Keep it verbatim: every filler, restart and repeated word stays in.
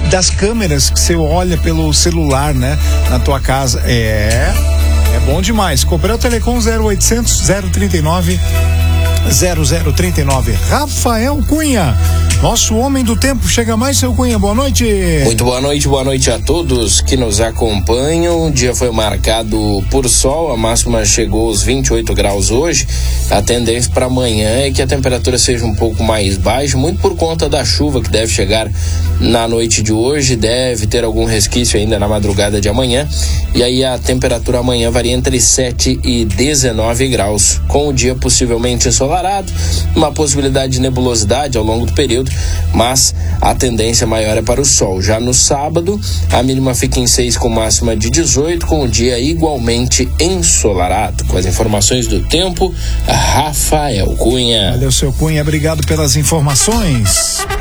das câmeras que você olha pelo celular, né? Na tua casa. É, é bom demais. Cobrel Telecom zero oitocentos, zero trinta e nove, zero zero trinta e nove. Rafael Cunha, nosso homem do tempo. Chega mais, seu Cunha, boa noite. Muito boa noite, boa noite a todos que nos acompanham. O dia foi marcado por sol, a máxima chegou aos vinte e oito graus hoje. A tendência para amanhã é que a temperatura seja um pouco mais baixa, muito por conta da chuva que deve chegar na noite de hoje, deve ter algum resquício ainda na madrugada de amanhã, e aí a temperatura amanhã varia entre sete e dezenove graus, com o dia possivelmente ensolarado, uma possibilidade de nebulosidade ao longo do período, mas a tendência maior é para o sol. Já no sábado, a mínima fica em seis com máxima de dezoito, com o dia igualmente ensolarado. Com as informações do tempo, Rafael Cunha. Valeu, seu Cunha, obrigado pelas informações.